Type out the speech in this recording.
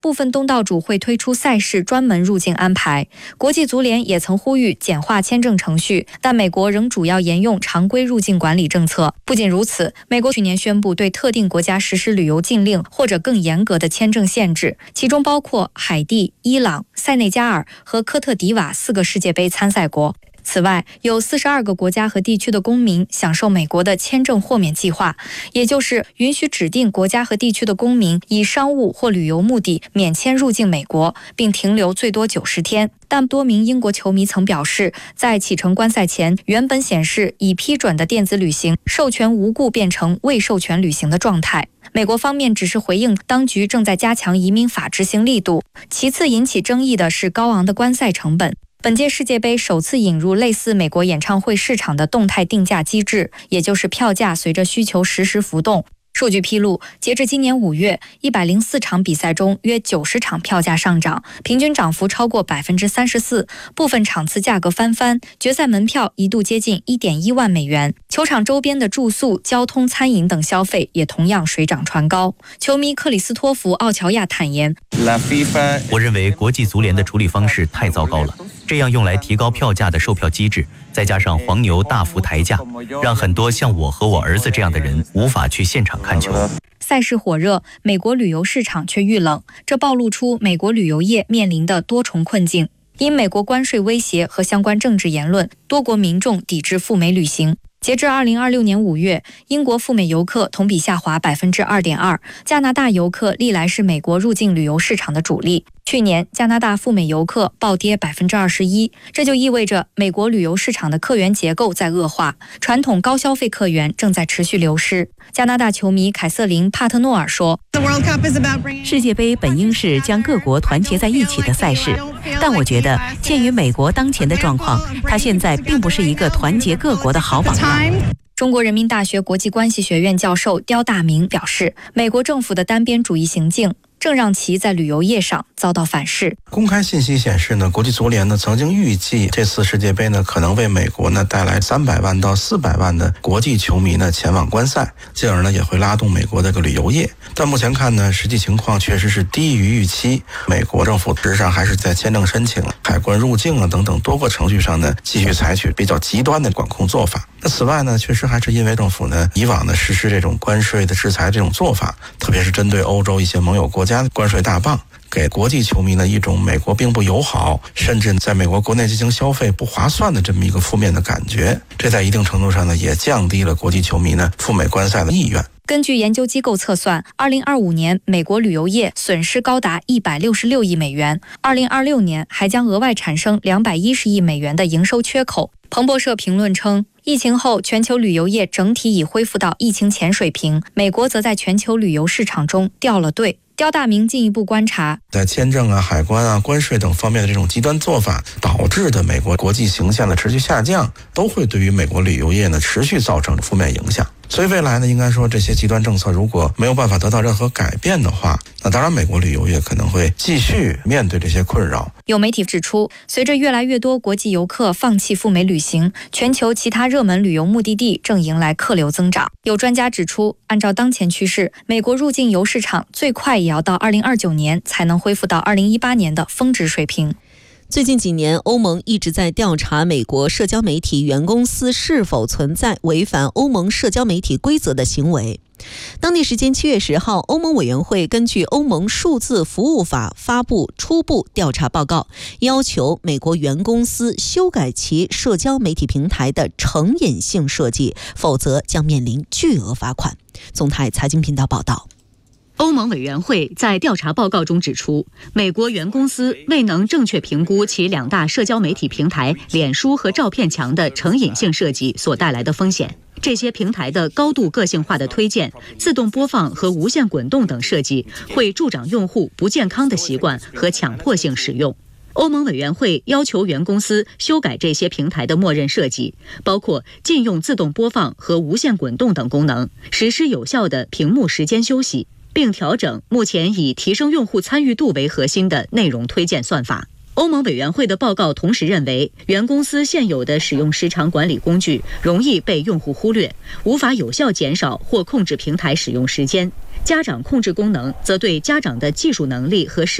部分东道主会推出赛事专门入境安排。国际足联也曾呼吁简化签证程序，但美国仍主要沿用常规入境管理政策。不仅如此，美国去年宣布对特定国家实施旅游禁令或者更严格的签证限制，其中包括海地、伊朗、塞内加尔和科特迪瓦4个世界杯参赛国。此外，有42个国家和地区的公民享受美国的签证豁免计划，也就是允许指定国家和地区的公民以商务或旅游目的免签入境美国，并停留最多90天。但多名英国球迷曾表示，在启程观赛前，原本显示已批准的电子旅行授权无故变成未授权旅行的状态。美国方面只是回应当局正在加强移民法执行力度。其次引起争议的是高昂的观赛成本。本届世界杯首次引入类似美国演唱会市场的动态定价机制，也就是票价随着需求实时浮动。数据披露，截至今年5月，104场比赛中约90场票价上涨，平均涨幅超过34%，部分场次价格翻番，决赛门票一度接近1.1万美元。球场周边的住宿、交通、餐饮等消费也同样水涨船高。球迷克里斯托弗·奥乔亚坦言：“ 我认为国际足联的处理方式太糟糕了，这样用来提高票价的售票机制，再加上黄牛大幅抬价，让很多像我和我儿子这样的人无法去现场看球。” 赛事火热，美国旅游市场却遇冷，这暴露出美国旅游业面临的多重困境。因美国关税威胁和相关政治言论，多国民众抵制赴美旅行。截至2026年5月，英国赴美游客同比下滑2.2%，加拿大游客历来是美国入境旅游市场的主力。去年，加拿大赴美游客暴跌21%，这就意味着美国旅游市场的客源结构在恶化，传统高消费客源正在持续流失。加拿大球迷凯瑟琳·帕特诺尔说：“ 世界杯本应是将各国团结在一起的赛事，但我觉得，鉴于美国当前的状况，它现在并不是一个团结各国的好榜样。” 中国人民大学国际关系学院教授刁大明表示，美国政府的单边主义行径正让其在旅游业上遭到反噬。 公开信息显示呢，国际足联呢曾经预计这次世界杯呢可能为美国呢带来300万到400万的国际球迷呢前往观赛，进而呢也会拉动美国的旅游业。但目前看呢，实际情况确实是低于预期。美国政府事实上还是在签证申请、海关入境啊等等多个程序上呢继续采取比较极端的管控做法。那此外呢，确实还是因为政府呢以往呢实施这种关税的制裁这种做法，特别是针对欧洲一些盟友国家的关税大棒，给国际球迷呢一种美国并不友好，甚至在美国国内进行消费不划算的这么一个负面的感觉。这在一定程度上呢也降低了国际球迷呢赴美观赛的意愿。 根据研究机构测算，2025年美国旅游业损失高达166亿美元，2026年还将额外产生210亿美元的营收缺口。彭博社评论称，疫情后全球旅游业整体已恢复到疫情前水平，美国则在全球旅游市场中掉了队。刁大明进一步观察， 在签证啊、海关啊、关税等方面的这种极端做法导致的美国国际形象的持续下降，都会对于美国旅游业呢持续造成负面影响。所以未来呢，应该说这些极端政策如果没有办法得到任何改变的话，那当然美国旅游业可能会继续面对这些困扰。 有媒体指出，随着越来越多国际游客放弃赴美旅行，全球其他热门旅游目的地正迎来客流增长。有专家指出，按照当前趋势，美国入境游市场最快也要到2029年才能恢复到2018年的峰值水平。 最近几年，欧盟一直在调查美国社交媒体原公司是否存在违反欧盟社交媒体规则的行为。当地时间7月10号，欧盟委员会根据欧盟数字服务法发布初步调查报告，要求美国原公司修改其社交媒体平台的成瘾性设计，否则将面临巨额罚款。总台财经频道报道。 欧盟委员会在调查报告中指出，美国原公司未能正确评估其2大社交媒体平台脸书和照片墙的成瘾性设计所带来的风险。这些平台的高度个性化的推荐、自动播放和无限滚动等设计，会助长用户不健康的习惯和强迫性使用。欧盟委员会要求原公司修改这些平台的默认设计，包括禁用自动播放和无限滚动等功能，实施有效的屏幕时间休息，并调整目前以提升用户参与度为核心的内容推荐算法。 欧盟委员会的报告同时认为，原公司现有的使用时长管理工具容易被用户忽略，无法有效减少或控制平台使用时间。家长控制功能则对家长的技术能力和